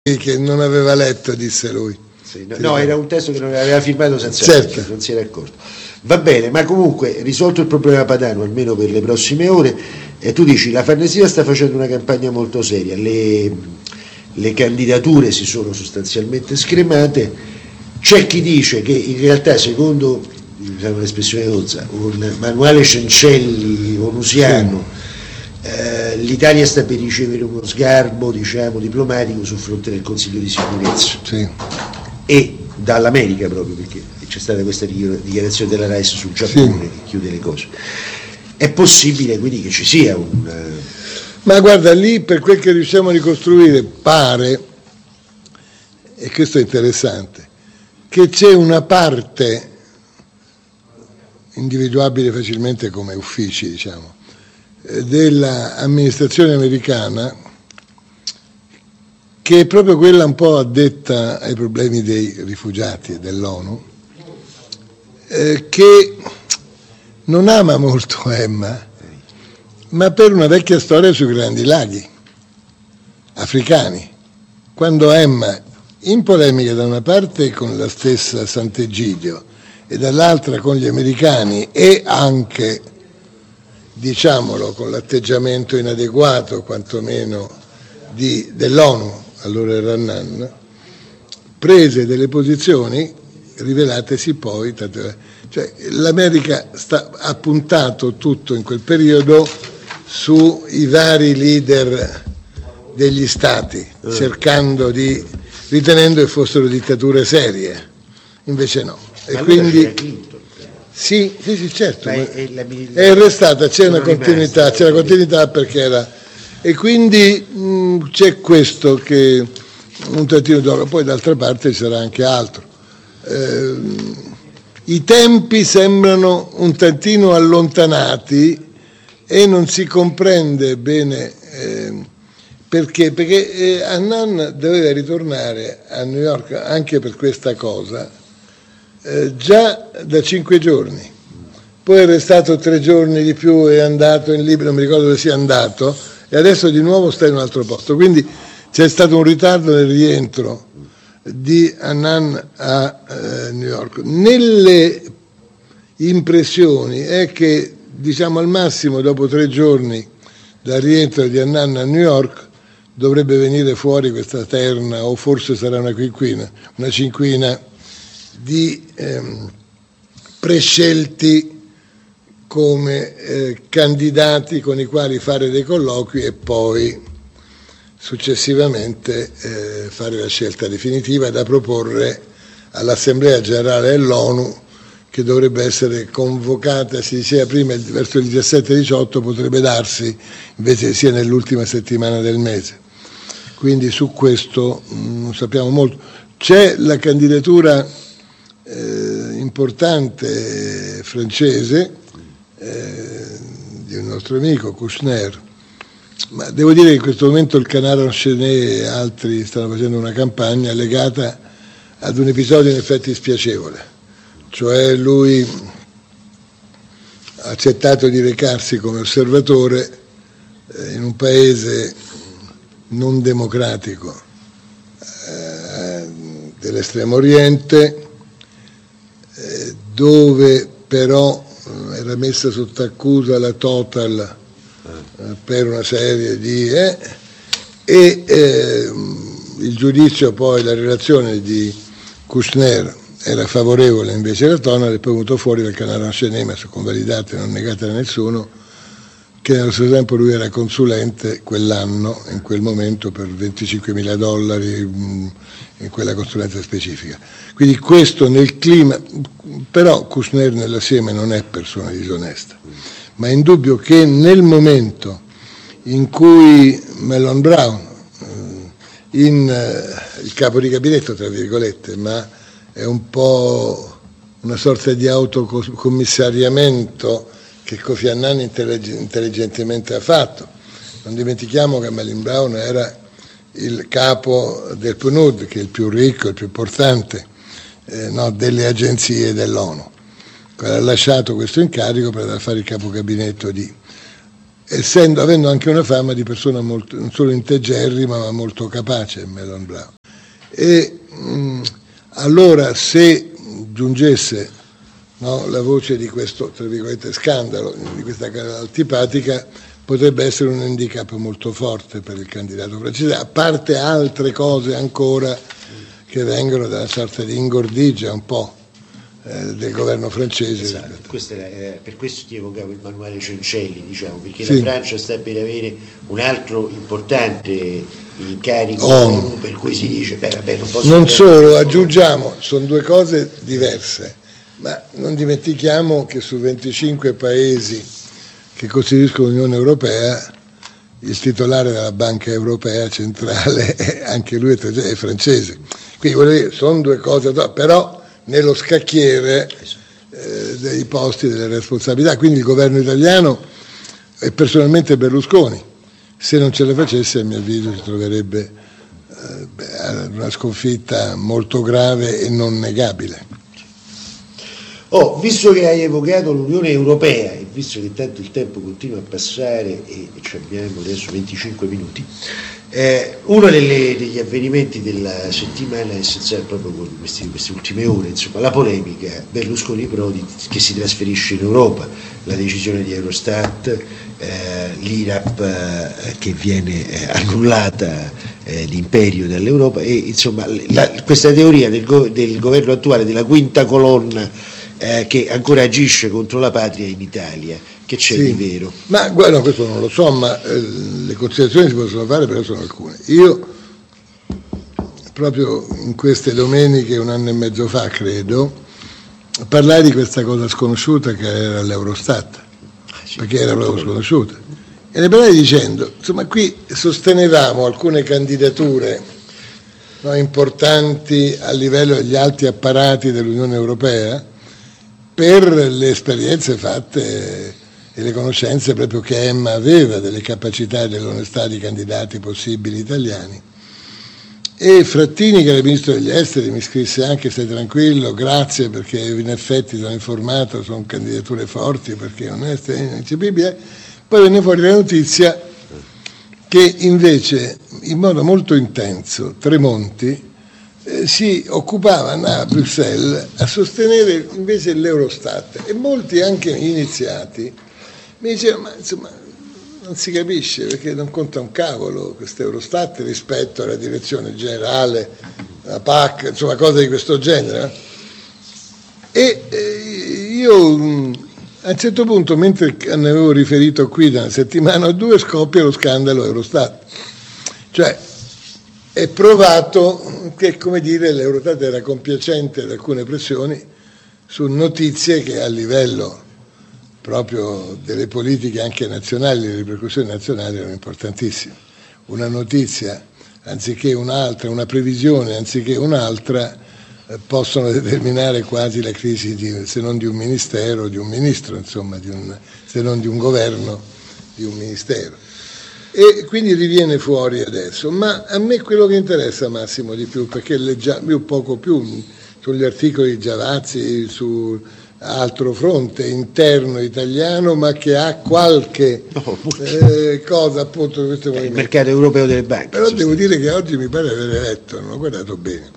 che non aveva letto, disse lui. Sì, no, era un testo che non aveva firmato senza certo. Non si era accorto. Va bene, ma comunque risolto il problema padano, almeno per le prossime ore, e tu dici la Farnesina sta facendo una campagna molto seria, le candidature si sono sostanzialmente scremate, c'è chi dice che in realtà, secondo l'espressione rozza, un manuale Cencelli onusiano, l'Italia sta per ricevere uno sgarbo, diciamo, diplomatico sul fronte del Consiglio di sicurezza. Sì. E dall'America proprio, perché c'è stata questa dichiarazione della RAIS sul Giappone, sì, che chiude le cose. È possibile quindi che ci sia un... Ma guarda, lì per quel che riusciamo a ricostruire pare, e questo è interessante, che c'è una parte individuabile facilmente come uffici, diciamo, dell'amministrazione americana, che è proprio quella un po' addetta ai problemi dei rifugiati e dell'ONU, che non ama molto Emma, ma per una vecchia storia sui grandi laghi africani. Quando Emma, in polemica da una parte con la stessa Sant'Egidio e dall'altra con gli americani e anche, diciamolo, con l'atteggiamento inadeguato quantomeno dell'ONU, allora era Annan, prese delle posizioni rivelatesi poi, cioè l'America ha puntato tutto in quel periodo sui vari leader degli stati, ritenendo che fossero dittature serie, invece no. E quindi sì, certo, è restata, c'è una continuità perché era, e quindi c'è questo che un tantino d'oro, poi d'altra parte ci sarà anche altro. I tempi sembrano un tantino allontanati e non si comprende bene perché Annan doveva ritornare a New York anche per questa cosa già da 5 giorni, poi è restato 3 giorni di più, è andato in Libano, non mi ricordo dove sia andato, e adesso di nuovo sta in un altro posto, quindi c'è stato un ritardo nel rientro di Annan a New York. Nelle impressioni è che, diciamo, al massimo dopo 3 giorni dal rientro di Annan a New York dovrebbe venire fuori questa terna, o forse sarà una cinquina di prescelti come candidati con i quali fare dei colloqui e poi successivamente fare la scelta definitiva da proporre all'Assemblea Generale dell'ONU, che dovrebbe essere convocata, si diceva prima, verso il 17-18, potrebbe darsi invece sia nell'ultima settimana del mese. Quindi su questo non sappiamo molto. C'è la candidatura importante francese di un nostro amico, Kouchner, ma devo dire che in questo momento il Canard Enchaîné e altri stanno facendo una campagna legata ad un episodio in effetti spiacevole, cioè lui ha accettato di recarsi come osservatore in un paese non democratico dell'estremo oriente, dove però era messa sotto accusa la Total per una serie di il giudizio, poi la relazione di Kouchner era favorevole invece alla Total, e poi è venuto fuori dal Canard Enchaîné, ma sono convalidate, non negate da nessuno, che nello stesso tempo lui era consulente quell'anno, in quel momento, per $25.000 in quella consulenza specifica. Quindi questo nel clima, però Kouchner nell'assieme non è persona disonesta, ma è indubbio che nel momento in cui Mellon Brown, il capo di gabinetto, tra virgolette, ma è un po' una sorta di autocommissariamento che Kofi Annan intelligentemente ha fatto. Non dimentichiamo che Mellon Brown era il capo del PNUD, che è il più ricco, il più importante delle agenzie dell'ONU. Ha lasciato questo incarico per andare a fare il capo gabinetto avendo anche una fama di persona molto, non solo integerrima ma molto capace, Mellon Brown. E allora se giungesse, no, la voce di questo, tra virgolette, scandalo, di questa gara antipatica, potrebbe essere un handicap molto forte per il candidato francese, a parte altre cose ancora che vengono da una sorta di ingordigia un po' del governo francese. Esatto. Per questo ti evocavo il manuale Cencelli, diciamo, perché sì, la Francia sta per avere un altro importante incarico ONU, per cui si dice vabbè, non posso non solo, aggiungiamo, sono due cose diverse, ma non dimentichiamo che su 25 paesi che costituiscono l'Unione Europea il titolare della Banca Europea Centrale anche lui è francese, quindi voglio dire, sono due cose, però nello scacchiere dei posti delle responsabilità, quindi il governo italiano e personalmente Berlusconi, se non ce la facesse a mio avviso si troverebbe una sconfitta molto grave e non negabile. Visto che hai evocato l'Unione Europea e visto che tanto il tempo continua a passare e ci abbiamo adesso 25 minuti, uno degli avvenimenti della settimana è essenziale proprio con queste ultime ore, insomma, la polemica Berlusconi-Prodi che si trasferisce in Europa, la decisione di Eurostat, l'IRAP che viene annullata d'imperio dall'Europa e insomma questa teoria del governo attuale della quinta colonna che ancora agisce contro la patria in Italia, che c'è di vero? Ma guarda, questo non lo so, ma le considerazioni si possono fare, però sono alcune. Io proprio in queste domeniche, un anno e mezzo fa credo, parlai di questa cosa sconosciuta che era l'Eurostat, perché era proprio sconosciuta, e ne parlai dicendo, insomma, qui sostenevamo alcune candidature, no, importanti a livello degli alti apparati dell'Unione Europea per le esperienze fatte e le conoscenze proprio che Emma aveva delle capacità e dell'onestà di candidati possibili italiani. E Frattini, che era ministro degli esteri, mi scrisse anche: stai tranquillo, grazie, perché in effetti sono informato, sono candidature forti, perché oneste, ineccepibili. Poi venne fuori la notizia che invece in modo molto intenso Tremonti si occupava a Bruxelles a sostenere invece l'Eurostat, e molti anche iniziati mi dicevano: ma insomma non si capisce, perché non conta un cavolo questo Eurostat rispetto alla direzione generale, la PAC, insomma cose di questo genere. E io a un certo punto, mentre ne avevo riferito qui da una settimana o due, scoppia lo scandalo Eurostat, cioè è provato che, come dire, l'Eurostat era compiacente ad alcune pressioni su notizie che a livello proprio delle politiche anche nazionali, delle ripercussioni nazionali, erano importantissime. Una notizia anziché un'altra, una previsione anziché un'altra, possono determinare quasi la crisi se non di un ministero, di un ministro, insomma, se non di un governo, di un ministero. E quindi riviene fuori adesso, ma a me quello che interessa, Massimo, di più, perché leggiamo poco più sugli articoli di Giavazzi, su altro fronte interno italiano, ma che ha qualche cosa appunto questo il mercato europeo delle banche. Però devo dire che oggi mi pare di aver letto, non ho guardato bene,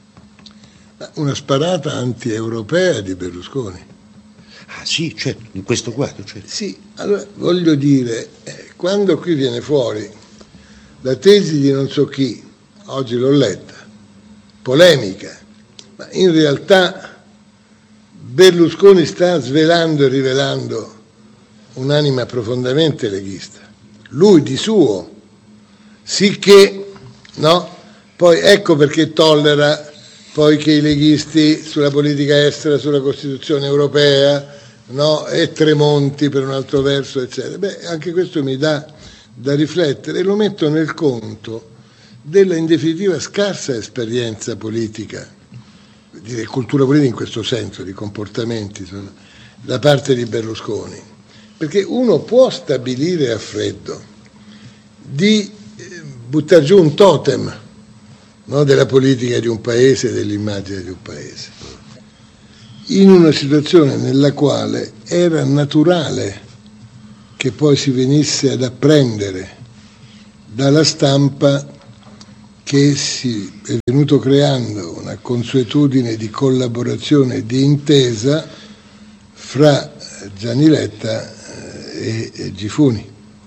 una sparata anti-europea di Berlusconi. Ah sì, certo, in questo quadro. Certo. Sì, allora voglio dire, quando qui viene fuori la tesi di non so chi, oggi l'ho letta, polemica, ma in realtà Berlusconi sta svelando e rivelando un'anima profondamente leghista, lui di suo, sicché, no? Poi ecco perché tollera poi che i leghisti sulla politica estera, sulla Costituzione europea, no? E Tremonti per un altro verso, eccetera. Beh, anche questo mi dà da riflettere e lo metto nel conto della in definitiva scarsa esperienza politica, di cultura politica in questo senso, di comportamenti da parte di Berlusconi, perché uno può stabilire a freddo di buttare giù un totem, no, della politica di un paese, dell'immagine di un paese, in una situazione nella quale era naturale che poi si venisse ad apprendere dalla stampa che si è venuto creando una consuetudine di collaborazione e di intesa fra Gianni Letta e Gifuni.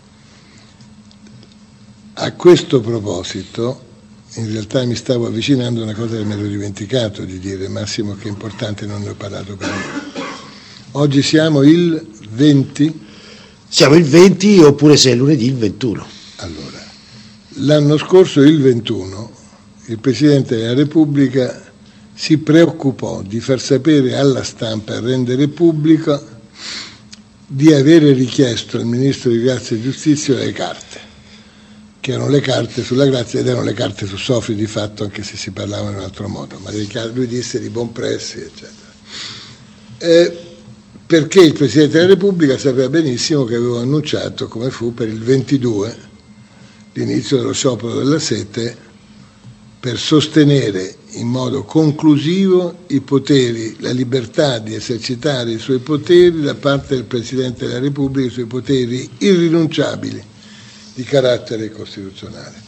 A questo proposito, in realtà mi stavo avvicinando a una cosa che mi ero dimenticato di dire, Massimo, che è importante, non ne ho parlato per me. Oggi siamo il 20? Siamo il 20, oppure se è lunedì il 21. Allora, l'anno scorso, il 21, il Presidente della Repubblica si preoccupò di far sapere alla stampa e rendere pubblico di avere richiesto al Ministro di Grazia e Giustizia le carte, che erano le carte sulla grazia ed erano le carte su Sofri di fatto, anche se si parlava in un altro modo, ma lui disse di buon prezzi, eccetera. Perché il Presidente della Repubblica sapeva benissimo che avevo annunciato, come fu per il 22, l'inizio dello sciopero della sete, per sostenere in modo conclusivo i poteri, la libertà di esercitare i suoi poteri da parte del Presidente della Repubblica, i suoi poteri irrinunciabili di carattere costituzionale.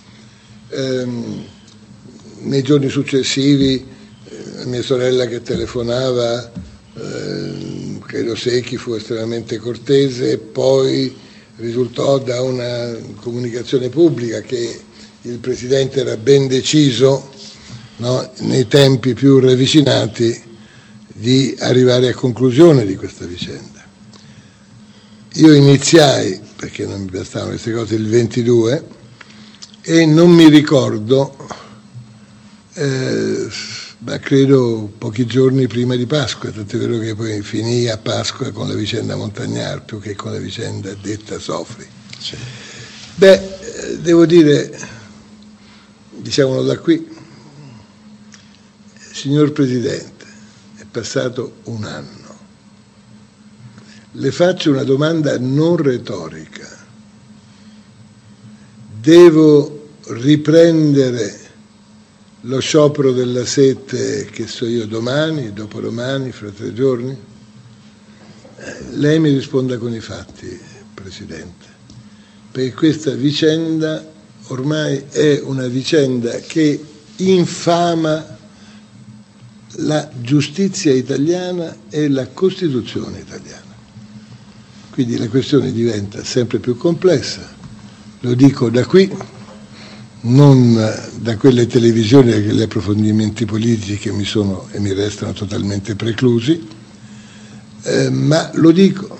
Nei giorni successivi mia sorella che telefonava, credo Secchi, fu estremamente cortese, e poi risultò da una comunicazione pubblica che il Presidente era ben deciso, no, nei tempi più ravvicinati, di arrivare a conclusione di questa vicenda. Io iniziai, perché non mi bastavano queste cose, il 22, e non mi ricordo, ma credo pochi giorni prima di Pasqua, tant'è vero che poi finì a Pasqua con la vicenda Montagnard più che con la vicenda detta Sofri. Sì. Devo dire, diciamolo da qui, signor Presidente, è passato un anno. Le faccio una domanda non retorica. Devo riprendere lo sciopero della sete, che so io, domani, dopodomani, fra 3 giorni? Lei mi risponda con i fatti, Presidente, perché questa vicenda ormai è una vicenda che infama la giustizia italiana e la Costituzione italiana. Quindi la questione diventa sempre più complessa, lo dico da qui, non da quelle televisioni che gli approfondimenti politici che mi sono e mi restano totalmente preclusi, ma lo dico.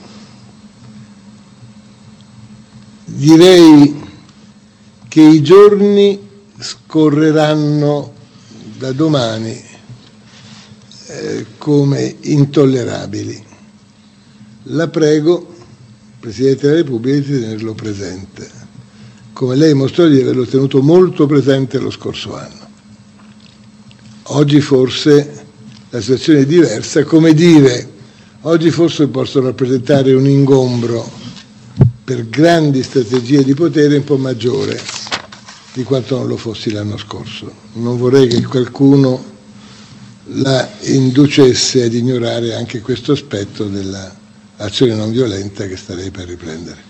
Direi che i giorni scorreranno da domani come intollerabili. La prego, Presidente della Repubblica, di tenerlo presente, come lei mostrò di averlo tenuto molto presente lo scorso anno. Oggi forse la situazione è diversa, come dire, oggi forse posso rappresentare un ingombro per grandi strategie di potere un po' maggiore di quanto non lo fossi l'anno scorso. Non vorrei che qualcuno la inducesse ad ignorare anche questo aspetto dell'azione non violenta che starei per riprendere.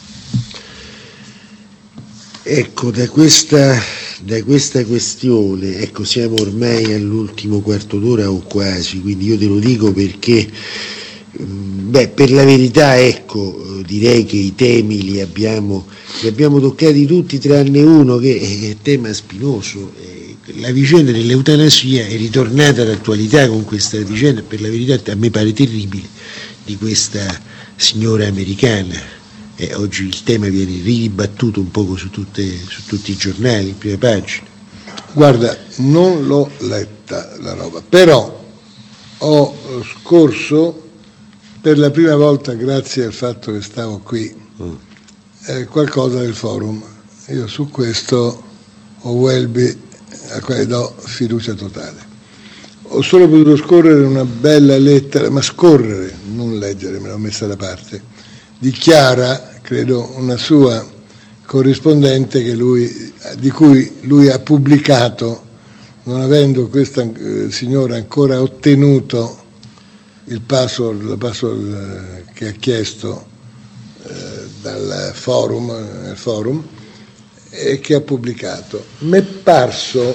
Ecco, da questa questione, ecco, siamo ormai all'ultimo quarto d'ora o quasi, quindi io te lo dico perché, per la verità, ecco, direi che i temi li abbiamo toccati tutti tranne uno che è tema spinoso. La vicenda dell'eutanasia è ritornata all'attualità con questa vicenda, per la verità a me pare terribile, di questa signora americana. Oggi il tema viene ridibattuto un poco su tutti i giornali, in prima pagina. Guarda, non l'ho letta la roba, però ho scorso per la prima volta, grazie al fatto che stavo qui, qualcosa del forum. Io su questo ho Welby, a quale do fiducia totale. Ho solo potuto scorrere una bella lettera, ma scorrere, non leggere, me l'ho messa da parte, di Chiara, credo una sua corrispondente di cui lui ha pubblicato, non avendo questa signora ancora ottenuto il password che ha chiesto nel forum, che ha pubblicato. Mi è parso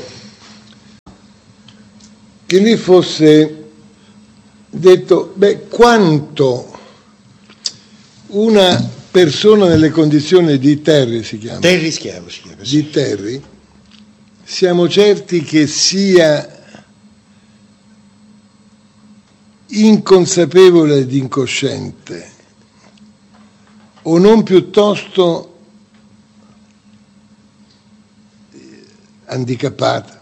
che lì fosse detto, quanto una persona nelle condizioni di Terry, si chiama? Terry Schiavo si chiama, sì. Di Terry, siamo certi che sia inconsapevole ed incosciente, o non piuttosto handicappata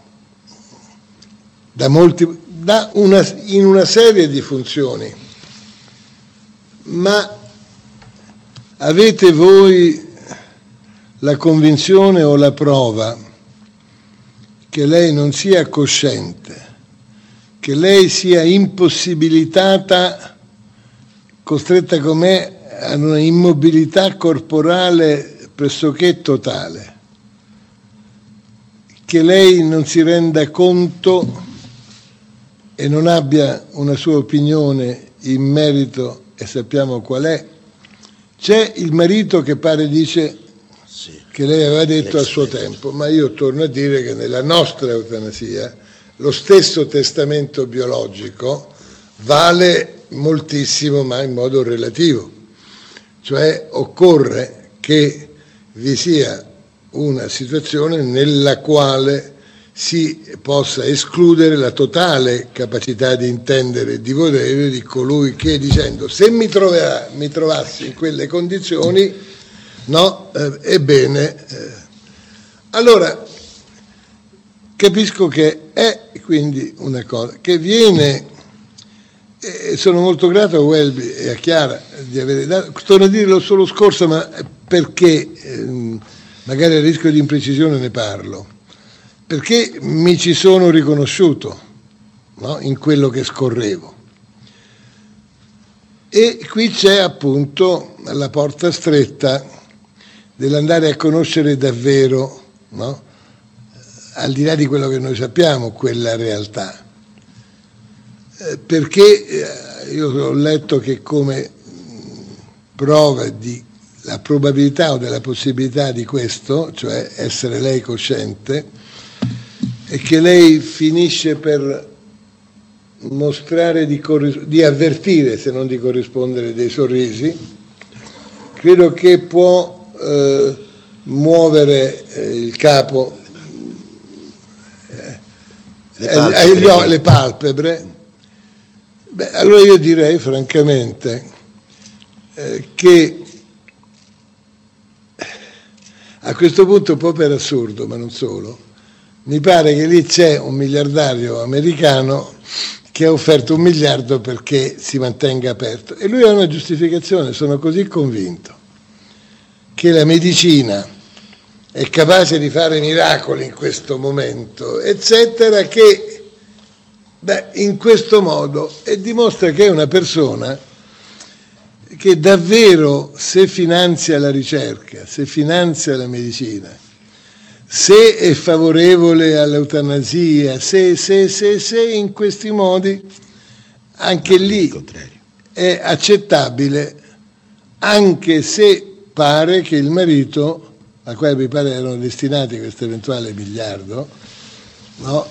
in una serie di funzioni. Ma avete voi la convinzione o la prova che lei non sia cosciente, che lei sia impossibilitata, costretta com'è a una immobilità corporale pressoché totale, che lei non si renda conto e non abbia una sua opinione in merito, e sappiamo qual è? C'è il marito che pare dice che lei aveva detto a suo tempo, ma io torno a dire che nella nostra eutanasia lo stesso testamento biologico vale moltissimo, ma in modo relativo. Cioè occorre che vi sia una situazione nella quale si possa escludere la totale capacità di intendere e di volere di colui che, dicendo, se mi trovassi in quelle condizioni, no, ebbene, allora capisco che è quindi una cosa che viene, e sono molto grato a Welby e a Chiara di aver dato, torno a dirlo solo scorso, ma perché magari a rischio di imprecisione ne parlo, perché mi ci sono riconosciuto, no, in quello che scorrevo. E qui c'è appunto la porta stretta dell'andare a conoscere davvero, no, al di là di quello che noi sappiamo, quella realtà. Perché io ho letto che come prova di la probabilità o della possibilità di questo, cioè essere lei cosciente, è che lei finisce per mostrare di avvertire, se non di corrispondere, dei sorrisi. Credo che può muovere il capo, le palpebre. Allora io direi francamente che a questo punto, un po' per assurdo, ma non solo, mi pare che lì c'è un miliardario americano che ha offerto $1 miliardo perché si mantenga aperto, e lui ha una giustificazione. Sono così convinto che la medicina è capace di fare miracoli in questo momento, eccetera, che in questo modo, e dimostra che è una persona che davvero, se finanzia la ricerca, se finanzia la medicina, se è favorevole all'eutanasia, se in questi modi, anche lì è accettabile, anche se pare che il marito, a quale mi pare erano destinati questo eventuale $1 miliardo, no,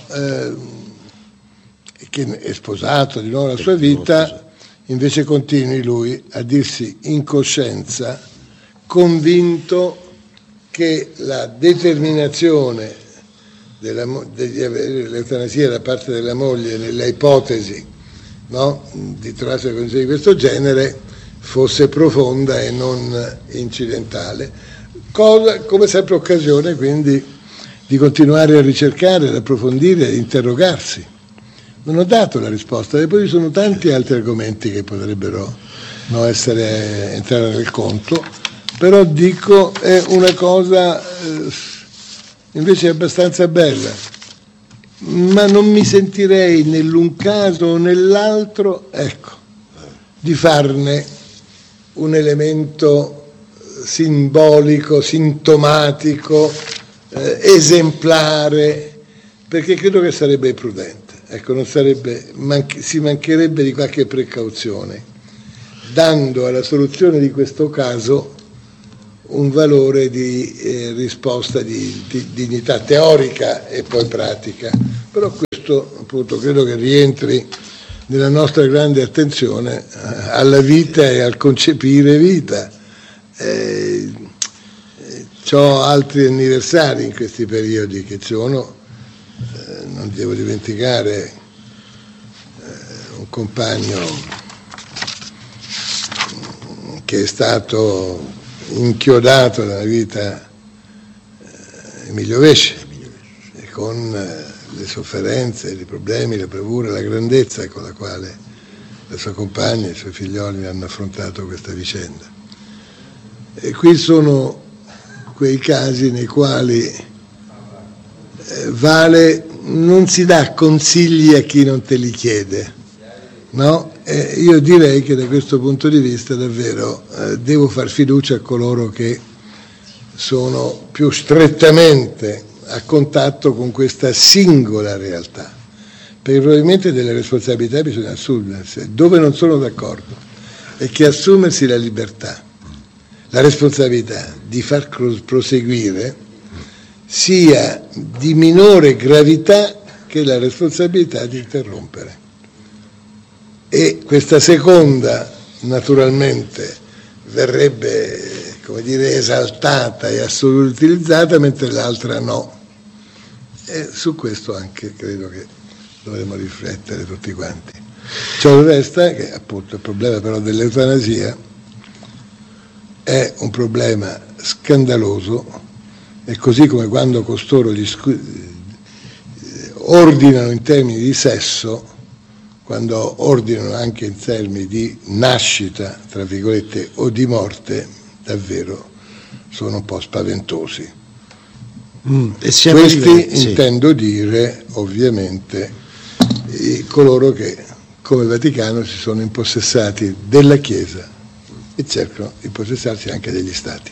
che è sposato di nuovo la sua vita, invece continui lui a dirsi in coscienza convinto che la determinazione di avere l'eutanasia da parte della moglie nella ipotesi, no, di trovarsi in condizioni di questo genere fosse profonda e non incidentale. Cosa, come sempre, occasione quindi di continuare a ricercare, ad approfondire, ad interrogarsi. Non ho dato la risposta, e poi ci sono tanti altri argomenti che potrebbero non entrare nel conto, però dico è una cosa invece abbastanza bella, ma non mi sentirei nell'un caso o nell'altro, ecco, di farne un elemento simbolico, sintomatico, esemplare, perché credo che sarebbe imprudente. Ecco, non sarebbe, si mancherebbe di qualche precauzione, dando alla soluzione di questo caso un valore di risposta di dignità teorica e poi pratica. Però questo appunto credo che rientri nella nostra grande attenzione alla vita e al concepire vita. C'ho altri anniversari in questi periodi che sono, non devo dimenticare un compagno che è stato inchiodato nella vita, Emilio Vesce, con le sofferenze, i problemi, le bravure, la grandezza con la quale la sua compagna e i suoi figlioli hanno affrontato questa vicenda. E qui sono quei casi nei quali vale, non si dà consigli a chi non te li chiede, no? Io direi che da questo punto di vista davvero devo far fiducia a coloro che sono più strettamente a contatto con questa singola realtà, perché probabilmente delle responsabilità bisogna assumersi. Dove non sono d'accordo è che assumersi la libertà, la responsabilità di far proseguire sia di minore gravità che la responsabilità di interrompere. E questa seconda naturalmente verrebbe, come dire, esaltata e assolutizzata, mentre l'altra no. E su questo anche credo che dovremmo riflettere tutti quanti. Ciò resta che appunto il problema però dell'eutanasia è un problema scandaloso, e così come quando costoro ordinano in termini di sesso, quando ordinano anche in termini di nascita, tra virgolette, o di morte, davvero sono un po' spaventosi. Questi intendo dire ovviamente coloro che come Vaticano si sono impossessati della Chiesa e cercano di impossessarsi anche degli Stati.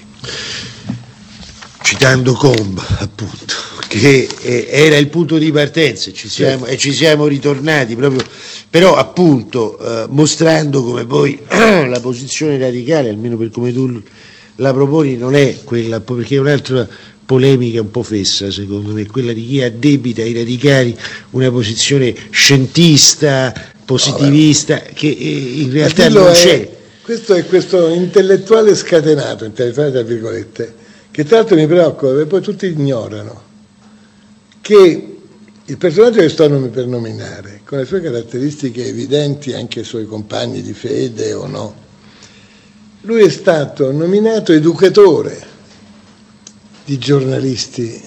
Citando Combes, appunto, che era il punto di partenza, e ci siamo ritornati proprio, però appunto mostrando come poi la posizione radicale, almeno per come tu la proponi, non è quella, perché è un'altra polemica un po' fessa secondo me, quella di chi addebita ai radicali una posizione scientista, positivista, che in realtà non c'è. Questo è questo intellettuale scatenato, intellettuale tra virgolette, che tra l'altro mi preoccupa, perché poi tutti ignorano che il personaggio che sto per nominare, con le sue caratteristiche evidenti anche ai suoi compagni di fede o no, lui è stato nominato educatore di giornalisti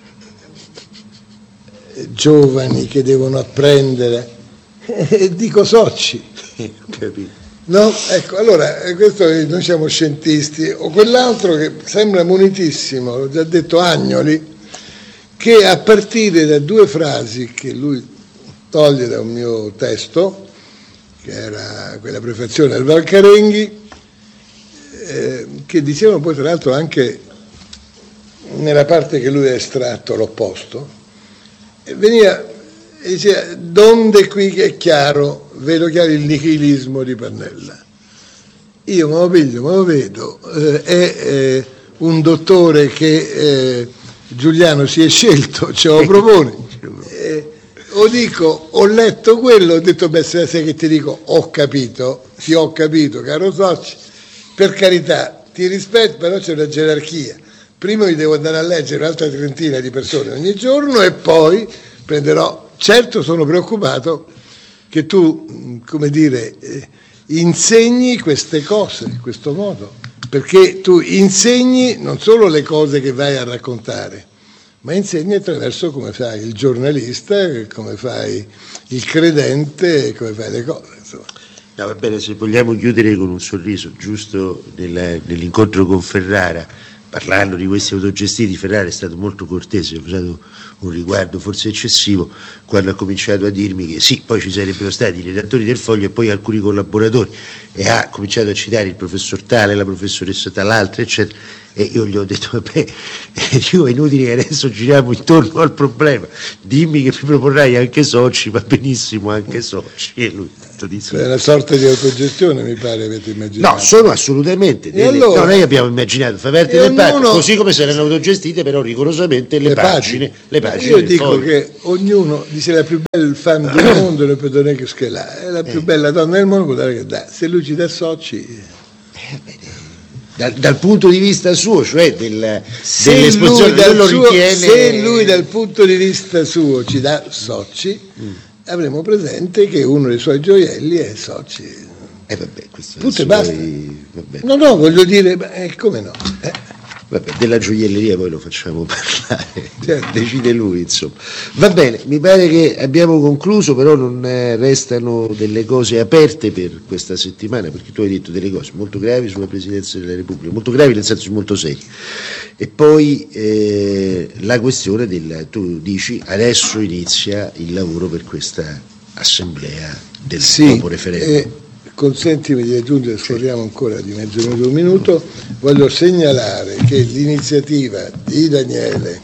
giovani che devono apprendere, e dico soci. No? Ecco, allora, questo noi siamo scientisti, o quell'altro che sembra munitissimo, l'ho già detto, Agnoli, che a partire da due frasi che lui toglie da un mio testo, che era quella prefazione al Valcarenghi, che dicevano poi tra l'altro anche nella parte che lui ha estratto l'opposto, veniva e diceva: donde qui che è chiaro, vedo chiaro il nichilismo di Pannella. Io me lo piglio, me lo vedo, è un dottore che Giuliano si è scelto, ce lo propone, o dico, ho letto quello, ho detto, beh, sai che ti dico, ti ho capito, caro socio, per carità, ti rispetto, però c'è una gerarchia. Prima mi devo andare a leggere un'altra trentina di persone ogni giorno e poi prenderò. Certo, sono preoccupato che tu, come dire, insegni queste cose in questo modo, perché tu insegni non solo le cose che vai a raccontare, ma insegni attraverso come fai il giornalista, come fai il credente, come fai le cose, insomma. No, va bene, se vogliamo chiudere con un sorriso, giusto nell'incontro con Ferrara, parlando di questi autogestiti, Ferrara è stato molto cortese, ha usato un riguardo forse eccessivo quando ha cominciato a dirmi che sì, poi ci sarebbero stati i redattori del Foglio e poi alcuni collaboratori, e ha cominciato a citare il professor tale, la professoressa tal'altra, eccetera, e io gli ho detto, vabbè, è inutile che adesso giriamo intorno al problema, dimmi che mi proporrai anche soci, va benissimo anche soci, e lui detto di sì. È una sorta di autogestione, mi pare, avete immaginato. No, sono assolutamente allora, no, noi abbiamo immaginato Faverti del Parco, così come se erano autogestite però rigorosamente le pagine. Io dico che ognuno dice la più bella femme del mondo non può che schela, è la più bella donna del mondo, può dare che dà. Se lui ci dà soci, dal punto di vista suo, cioè dell'esposizione, se lui dal punto di vista suo ci dà soci, avremo presente che uno dei suoi gioielli è soci. Vabbè, questo tutto e basta. No, voglio dire, come no? Vabbè, della gioielleria poi lo facciamo parlare, decide lui, insomma. Va bene, mi pare che abbiamo concluso, però non restano delle cose aperte per questa settimana, perché tu hai detto delle cose molto gravi sulla Presidenza della Repubblica, molto gravi nel senso molto seri, e poi la questione tu dici adesso inizia il lavoro per questa assemblea del dopo referendum. Consentimi di aggiungere, scorriamo ancora di mezzo minuto, un minuto, voglio segnalare che l'iniziativa di Daniele,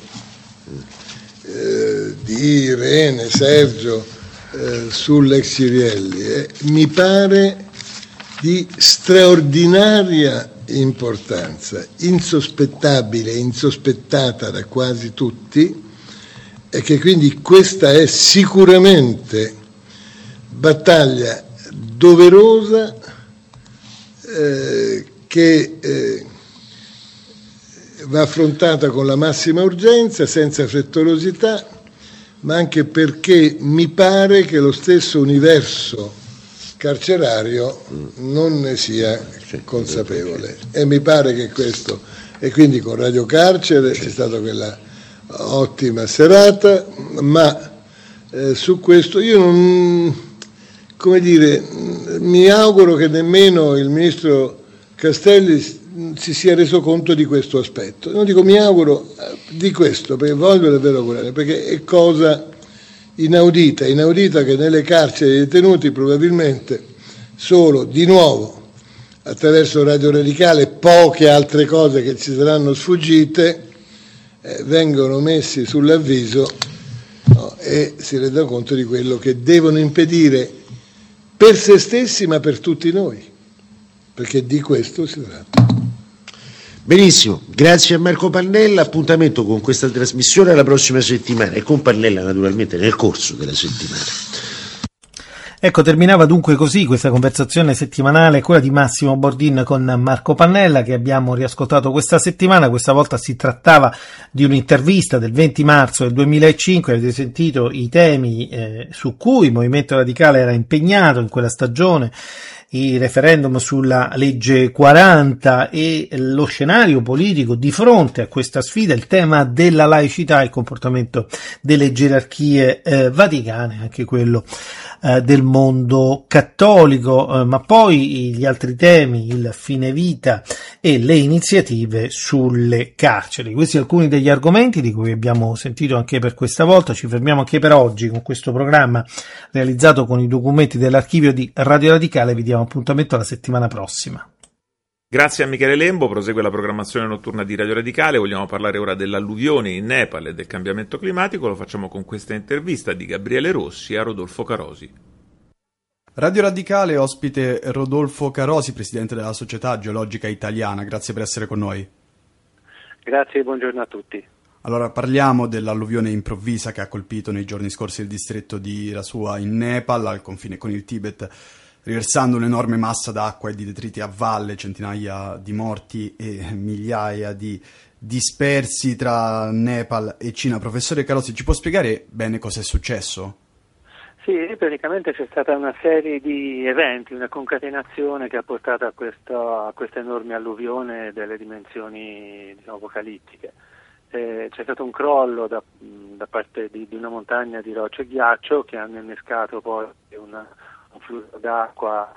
di Irene, Sergio sull'ex Cirielli mi pare di straordinaria importanza, insospettabile, insospettata da quasi tutti, e che quindi questa è sicuramente battaglia doverosa che va affrontata con la massima urgenza, senza frettolosità, ma anche perché mi pare che lo stesso universo carcerario non ne sia consapevole, e mi pare che questo, e quindi con Radio Carcere c'è stata quella ottima serata, ma su questo io non, come dire, mi auguro che nemmeno il ministro Castelli si sia reso conto di questo aspetto. Non dico mi auguro di questo, perché voglio davvero augurare, perché è cosa inaudita che nelle carceri dei detenuti probabilmente solo, di nuovo, attraverso Radio Radicale e poche altre cose che ci saranno sfuggite, vengono messi sull'avviso e si rendono conto di quello che devono impedire per se stessi ma per tutti noi, perché di questo si tratta. Benissimo, grazie a Marco Pannella, appuntamento con questa trasmissione la prossima settimana e con Pannella naturalmente nel corso della settimana. Ecco, terminava dunque così questa conversazione settimanale, quella di Massimo Bordin con Marco Pannella, che abbiamo riascoltato questa settimana. Questa volta si trattava di un'intervista del 20 marzo del 2005, avete sentito i temi su cui il Movimento Radicale era impegnato in quella stagione, il referendum sulla legge 40 e lo scenario politico di fronte a questa sfida, il tema della laicità, il comportamento delle gerarchie vaticane, anche quello del mondo cattolico, ma poi gli altri temi, il fine vita e le iniziative sulle carceri. Questi alcuni degli argomenti di cui abbiamo sentito anche per questa volta. Ci fermiamo anche per oggi con questo programma realizzato con i documenti dell'archivio di Radio Radicale. Vi diamo appuntamento alla settimana prossima. Grazie a Michele Lembo, prosegue la programmazione notturna di Radio Radicale. Vogliamo parlare ora dell'alluvione in Nepal e del cambiamento climatico. Lo facciamo con questa intervista di Gabriele Rossi a Rodolfo Carosi. Radio Radicale ospite Rodolfo Carosi, presidente della Società Geologica Italiana. Grazie per essere con noi. Grazie, buongiorno a tutti. Allora, parliamo dell'alluvione improvvisa che ha colpito nei giorni scorsi il distretto di Rasua in Nepal, al confine con il Tibet, riversando un'enorme massa d'acqua e di detriti a valle, centinaia di morti e migliaia di dispersi tra Nepal e Cina. Professore Carosi, ci può spiegare bene cosa è successo? Sì, praticamente c'è stata una serie di eventi, una concatenazione che ha portato a questa enorme alluvione delle dimensioni, diciamo, apocalittiche. C'è stato un crollo da parte di una montagna di rocce e ghiaccio che hanno innescato poi un flusso d'acqua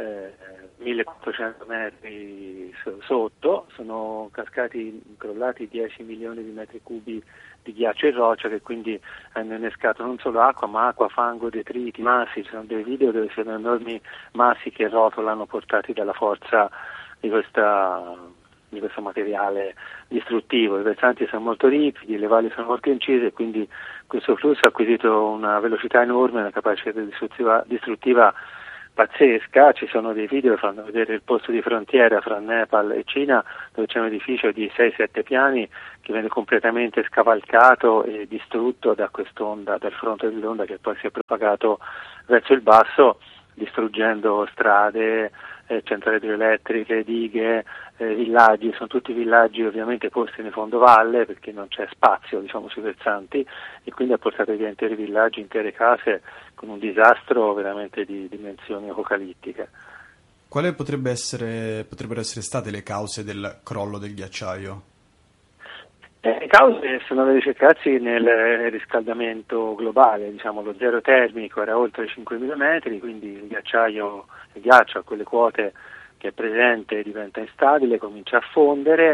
1400 metri sotto, sono crollati 10 milioni di metri cubi di ghiaccio e roccia, che quindi hanno innescato non solo acqua ma acqua, fango, detriti, massi. Ci sono dei video dove sono enormi massi che rotolano portati dalla forza di questo materiale distruttivo. I versanti sono molto ripidi, le valli sono molto incise e quindi questo flusso ha acquisito una velocità enorme, una capacità distruttiva pazzesca. Ci sono dei video che fanno vedere il posto di frontiera fra Nepal e Cina, dove c'è un edificio di 6-7 piani che viene completamente scavalcato e distrutto da quest'onda, dal fronte dell'onda, che poi si è propagato verso il basso, distruggendo strade, centrali idroelettriche, dighe, villaggi. Sono tutti villaggi ovviamente posti nel fondovalle, perché non c'è spazio, diciamo, sui versanti, e quindi ha portato via interi villaggi, intere case, con un disastro veramente di dimensioni apocalittiche. Quali potrebbero essere state le cause del crollo del ghiacciaio? Le cause sono da ricercarsi nel riscaldamento globale, diciamo lo zero termico era oltre i 5.000 metri, quindi il ghiaccio a quelle quote che è presente diventa instabile, comincia a fondere,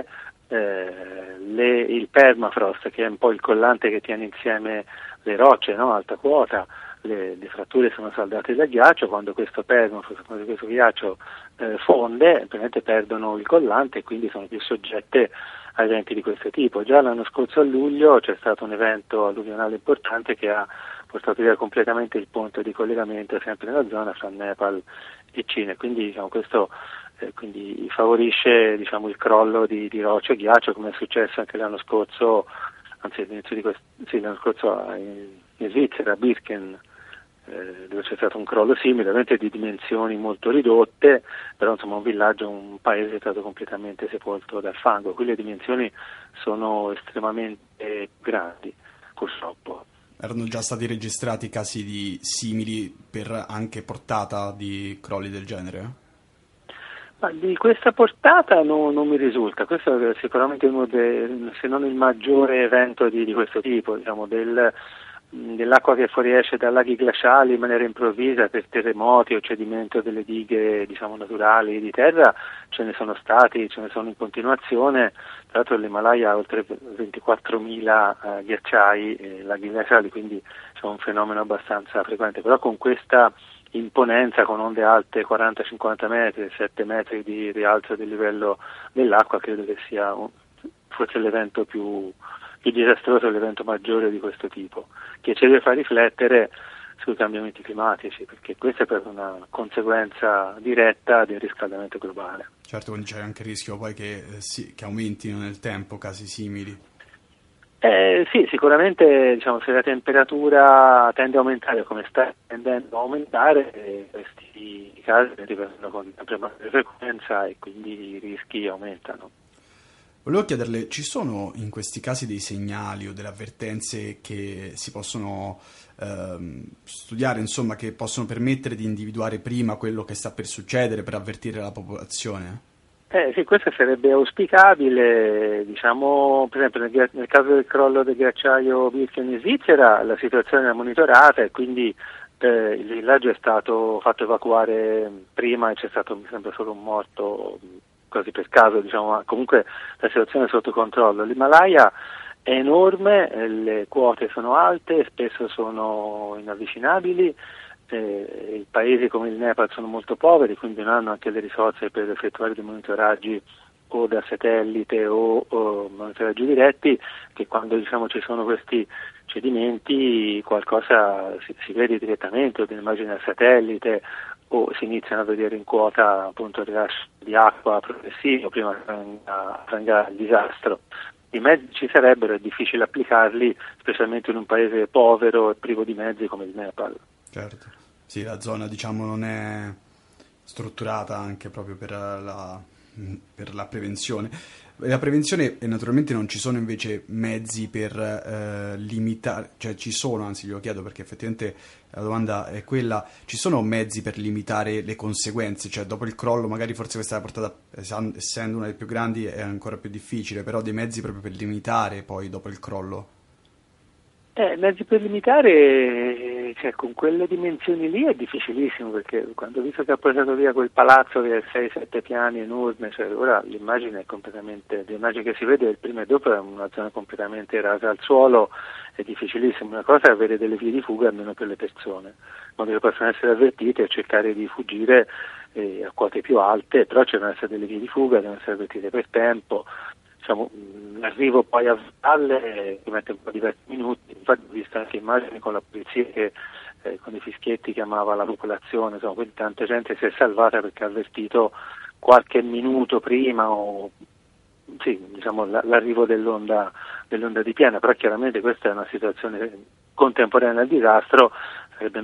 il permafrost, che è un po' il collante che tiene insieme le rocce, no? Alta quota, le fratture sono saldate dal ghiaccio. Quando questo permafrost, quando questo ghiaccio fonde, ovviamente perdono il collante e quindi sono più soggette a eventi di questo tipo. Già l'anno scorso a luglio c'è stato un evento alluvionale importante che ha portato via completamente il ponte di collegamento sempre nella zona fra Nepal e Cina, quindi diciamo, questo quindi favorisce, diciamo, il crollo di rocce e ghiaccio, come è successo anche l'anno scorso, anzi all'inizio di l'anno scorso in Svizzera, a Birken, dove c'è stato un crollo simile, ovviamente di dimensioni molto ridotte, però insomma un paese è stato completamente sepolto dal fango. Qui le dimensioni sono estremamente grandi, purtroppo. Erano già stati registrati casi simili per anche portata di crolli del genere? Ma di questa portata non mi risulta. Questo è sicuramente uno se non il maggiore evento di questo tipo, diciamo, dell'acqua che fuoriesce dai laghi glaciali in maniera improvvisa per terremoti o cedimento delle dighe, diciamo, naturali di terra. Ce ne sono in continuazione. Tra l'altro l'Himalaya ha oltre 24.000 ghiacciai, laghi glaciali, quindi c'è un fenomeno abbastanza frequente, però con questa imponenza, con onde alte 40-50 metri, 7 metri di rialzo del livello dell'acqua, credo che sia forse l'evento più disastroso, l'evento maggiore di questo tipo, che ci deve far riflettere sui cambiamenti climatici, perché questa è proprio una conseguenza diretta del riscaldamento globale. Certo, quindi c'è anche il rischio poi che aumentino nel tempo casi simili. Sì, sicuramente, diciamo, se la temperatura tende a aumentare come sta tendendo a aumentare, questi casi arriveranno con sempre maggiore frequenza e quindi i rischi aumentano. Volevo chiederle, ci sono in questi casi dei segnali o delle avvertenze che si possono studiare, insomma, che possono permettere di individuare prima quello che sta per succedere, per avvertire la popolazione? Sì, questo sarebbe auspicabile, diciamo, per esempio nel caso del crollo del ghiacciaio Birken in Svizzera la situazione è monitorata e quindi il villaggio è stato fatto evacuare prima e c'è stato, mi sembra, solo un morto quasi per caso, diciamo, ma comunque la situazione è sotto controllo. L'Himalaya è enorme, le quote sono alte, spesso sono inavvicinabili. I paesi come il Nepal sono molto poveri, quindi non hanno anche le risorse per effettuare dei monitoraggi o da satellite o monitoraggi diretti, che quando, diciamo, ci sono questi cedimenti qualcosa si vede direttamente, o delle immagini al satellite, o si iniziano a vedere in quota appunto il rilascio di acqua progressivo prima che venga il disastro. I mezzi ci sarebbero, è difficile applicarli, specialmente in un paese povero e privo di mezzi come il Nepal. Certo, sì, la zona, diciamo, non è strutturata anche proprio per la prevenzione. La prevenzione, e naturalmente non ci sono invece mezzi per limitare, cioè ci sono, anzi glielo chiedo perché effettivamente la domanda è quella, ci sono mezzi per limitare le conseguenze, cioè dopo il crollo magari forse questa portata, essendo una delle più grandi, è ancora più difficile, però dei mezzi proprio per limitare poi dopo il crollo? Mezzi per limitare, cioè, con quelle dimensioni lì è difficilissimo, perché quando ho visto che ha portato via quel palazzo che è 6-7 piani enorme, cioè, ora l'immagine è completamente, l'immagine che si vede prima e dopo è una zona completamente rasa al suolo, è difficilissimo. Una cosa è avere delle vie di fuga almeno per le persone, in modo che possano essere avvertite e cercare di fuggire a quote più alte, però ci devono essere delle vie di fuga, devono essere avvertite per tempo. Diciamo, l'arrivo poi a valle ci mette un po' diversi minuti, infatti ho visto anche immagini con la polizia che con i fischietti chiamava la popolazione, insomma, quindi tanta gente si è salvata perché ha avvertito qualche minuto prima o sì, diciamo, l'arrivo dell'onda di piena, però chiaramente questa è una situazione contemporanea al disastro, sarebbe